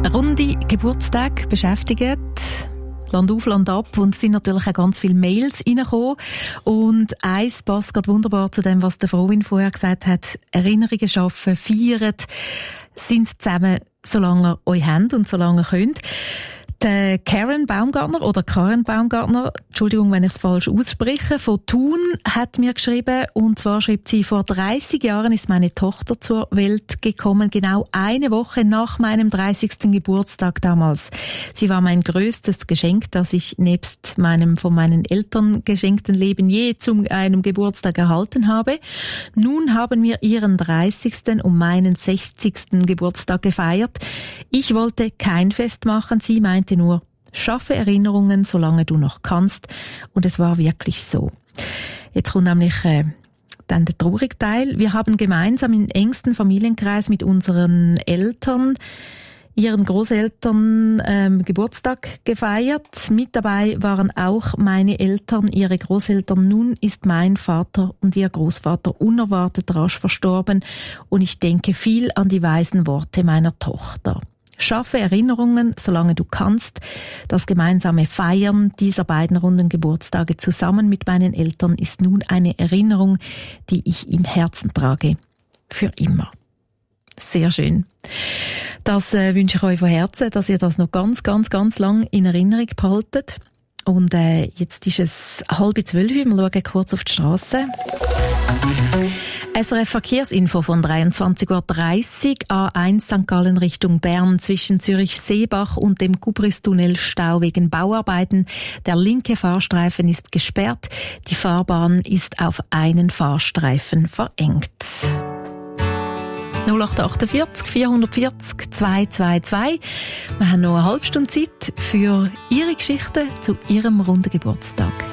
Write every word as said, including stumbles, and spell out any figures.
Runde Geburtstage beschäftigt. Land auf, Land ab, und es sind natürlich auch ganz viele Mails reingekommen. Und eins passt gerade wunderbar zu dem, was der Frohwin vorher gesagt hat. Erinnerungen schaffen, feiern, sind zusammen, solange ihr euch habt und solange ihr könnt. Die Karen Baumgartner oder Karen Baumgartner, Entschuldigung, wenn ich es falsch ausspreche, von Thun hat mir geschrieben, und zwar schreibt sie: Vor dreißig Jahren ist meine Tochter zur Welt gekommen, genau eine Woche nach meinem dreißigsten Geburtstag damals. Sie war mein größtes Geschenk, das ich nebst meinem von meinen Eltern geschenkten Leben je zu einem Geburtstag erhalten habe. Nun haben wir ihren dreißigsten und meinen sechzigsten Geburtstag gefeiert. Ich wollte kein Fest machen, sie meinte nur, schaffe Erinnerungen, solange du noch kannst. Und es war wirklich so. Jetzt kommt nämlich äh, dann der traurige Teil. Wir haben gemeinsam im engsten Familienkreis mit unseren Eltern, ihren Großeltern ähm, Geburtstag gefeiert. Mit dabei waren auch meine Eltern, ihre Großeltern. Nun ist mein Vater und ihr Großvater unerwartet rasch verstorben. Und ich denke viel an die weisen Worte meiner Tochter. Schaffe Erinnerungen, solange du kannst. Das gemeinsame Feiern dieser beiden runden Geburtstage zusammen mit meinen Eltern ist nun eine Erinnerung, die ich im Herzen trage. Für immer. Sehr schön. Das äh, wünsche ich euch von Herzen, dass ihr das noch ganz, ganz, ganz lang in Erinnerung behaltet. Und äh, jetzt ist es halb zwölf. Wir schauen kurz auf die Strasse. S R F Verkehrsinfo von dreiundzwanzig Uhr dreißig, A eins Sankt Gallen Richtung Bern, zwischen Zürich-Seebach und dem Gubristunnel Stau wegen Bauarbeiten. Der linke Fahrstreifen ist gesperrt. Die Fahrbahn ist auf einen Fahrstreifen verengt. null acht achtundvierzig vierhundertvierzig zweihundertzweiundzwanzig. Wir haben noch eine halbe Stunde Zeit für Ihre Geschichte zu Ihrem runden Geburtstag.